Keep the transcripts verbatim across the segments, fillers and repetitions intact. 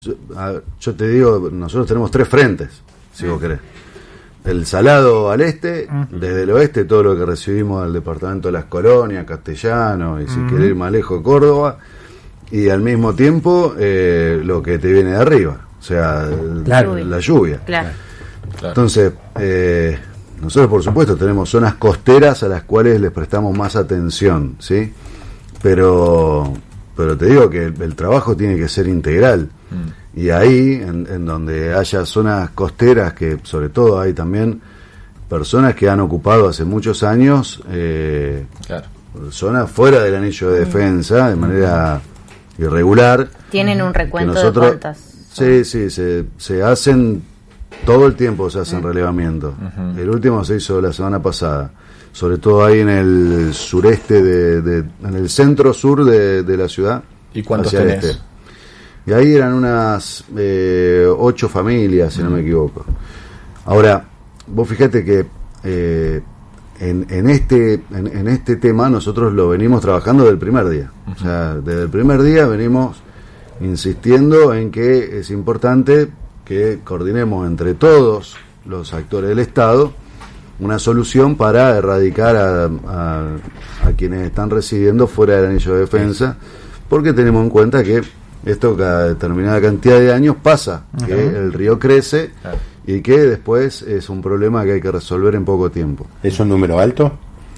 yo, a, yo te digo, nosotros tenemos tres frentes, si vos querés. El Salado al este, uh-huh. desde el oeste todo lo que recibimos del departamento de Las Colonias, Castellano, y si uh-huh. querés ir más lejos, Córdoba, y al mismo tiempo eh, lo que te viene de arriba, o sea, claro. la lluvia. Claro. Entonces, eh, nosotros por supuesto tenemos zonas costeras a las cuales les prestamos más atención, ¿sí? Pero, pero te digo que el, el trabajo tiene que ser integral. Mm. Y ahí, en, en donde haya zonas costeras, que sobre todo hay también personas que han ocupado hace muchos años eh, claro. zonas fuera del anillo de defensa, de manera irregular. ¿Tienen un recuento nosotros, de cuántas? Sí, sí, se, se hacen, todo el tiempo se hacen uh-huh. relevamientos. Uh-huh. El último se hizo la semana pasada, sobre todo ahí en el sureste, de, de en el centro sur de, de la ciudad. ¿Y cuántos tenés? Este. Y ahí eran unas eh, ocho familias, si uh-huh. no me equivoco. Ahora, vos fíjate que eh, en, en este en, en este tema nosotros lo venimos trabajando desde el primer día. Uh-huh. O sea, desde el primer día venimos insistiendo en que es importante que coordinemos entre todos los actores del Estado una solución para erradicar a, a, a quienes están residiendo fuera del anillo de defensa, porque tenemos en cuenta que esto cada determinada cantidad de años pasa, uh-huh. que el río crece claro. y que después es un problema que hay que resolver en poco tiempo. ¿Es un número alto?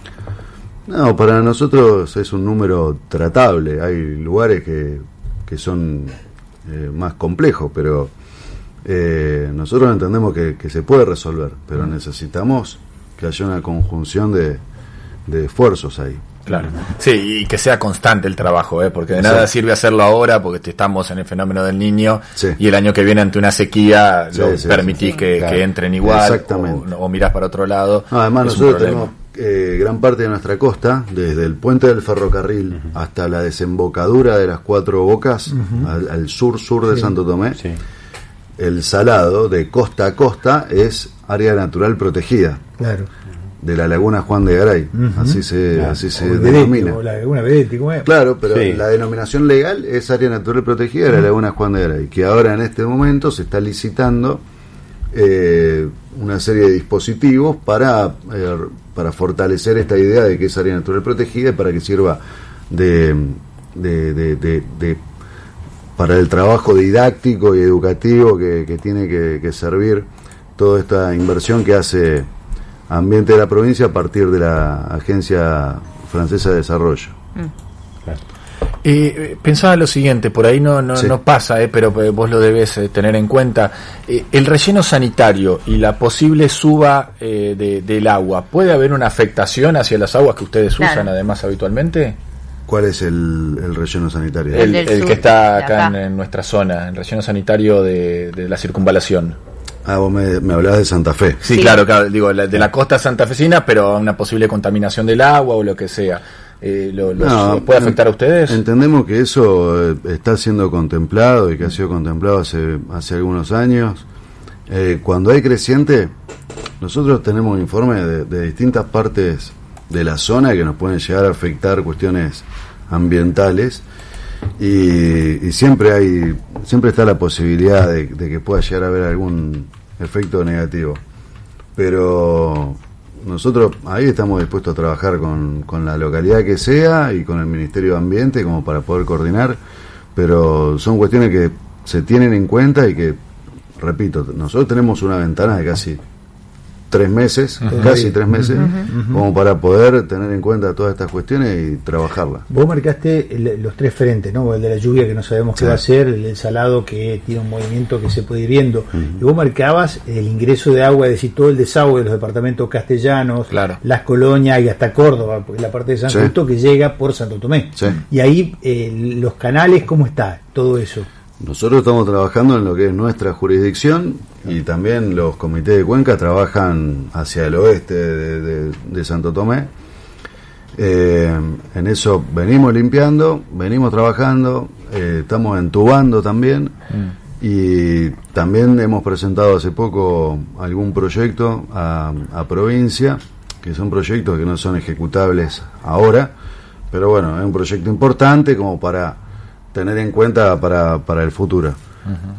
No, para nosotros es un número tratable. Hay lugares que, que son eh, más complejos, pero eh, nosotros entendemos que, que se puede resolver, pero uh-huh. necesitamos que haya una conjunción de, de esfuerzos ahí. Claro. Sí, y que sea constante el trabajo, ¿eh? Porque de nada sí. sirve hacerlo ahora, porque estamos en el fenómeno del Niño, sí. y el año que viene ante una sequía sí, lo sí, permitís sí, que, claro. que entren igual, o, o mirás para otro lado. No, además nosotros tenemos eh, gran parte de nuestra costa, desde el puente del ferrocarril uh-huh. hasta la desembocadura de las Cuatro Bocas, uh-huh. al, al sur-sur de sí. Santo Tomé, sí. el Salado, de costa a costa, es área natural protegida. Claro. De la laguna Juan de Garay, uh-huh. así se claro. así se denomina. O la laguna Vedetti, ¿cómo es? Claro, pero sí. la denominación legal es área natural protegida de uh-huh. la laguna Juan de Garay, que ahora en este momento se está licitando eh, una serie de dispositivos para eh, para fortalecer esta idea de que es área natural protegida y para que sirva de de, de, de, de para el trabajo didáctico y educativo que, que tiene que, que servir toda esta inversión que hace Ambiente de la provincia a partir de la Agencia Francesa de Desarrollo. Mm. Claro. Eh, pensaba lo siguiente, por ahí no no, sí. no pasa, eh, pero vos lo debes eh, tener en cuenta. Eh, el relleno sanitario y la posible suba eh, de, del agua, ¿puede haber una afectación hacia las aguas que ustedes claro. usan además habitualmente? ¿Cuál es el, el relleno sanitario? El, el, el que está acá, acá. En, en nuestra zona, el relleno sanitario de, de la circunvalación. Ah, vos me, me hablabas de Santa Fe. Sí, sí. claro, claro, digo, la, de la costa santafesina, pero una posible contaminación del agua o lo que sea. Eh, lo, los, no, ¿Puede afectar a ustedes? Entendemos que eso eh, está siendo contemplado y que ha sido contemplado hace, hace algunos años. Eh, cuando hay creciente, nosotros tenemos informes de, de distintas partes de la zona que nos pueden llegar a afectar cuestiones ambientales. Y, y siempre hay siempre está la posibilidad de, de que pueda llegar a haber algún efecto negativo, pero nosotros ahí estamos dispuestos a trabajar con, con la localidad que sea y con el Ministerio de Ambiente como para poder coordinar, pero son cuestiones que se tienen en cuenta y que, repito, nosotros tenemos una ventana de casi tres meses, uh-huh. casi tres meses, uh-huh. como para poder tener en cuenta todas estas cuestiones y trabajarlas. Vos marcaste el, los tres frentes, ¿no? El de la lluvia que no sabemos sí. qué va a ser, el del Salado que tiene un movimiento que se puede ir viendo, uh-huh. y vos marcabas el ingreso de agua, es decir, todo el desagüe de los departamentos castellanos, claro. Las Colonias y hasta Córdoba, porque la parte de San sí. Justo que llega por Santo Tomé. Sí. Y ahí eh, los canales, ¿cómo está todo eso? Nosotros estamos trabajando en lo que es nuestra jurisdicción y también los comités de cuenca trabajan hacia el oeste de, de, de Santo Tomé. Eh, en eso venimos limpiando, venimos trabajando, eh, estamos entubando también mm. y también hemos presentado hace poco algún proyecto a, a provincia, que son proyectos que no son ejecutables ahora, pero bueno, es un proyecto importante como para tener en cuenta para, para el futuro. Uh-huh.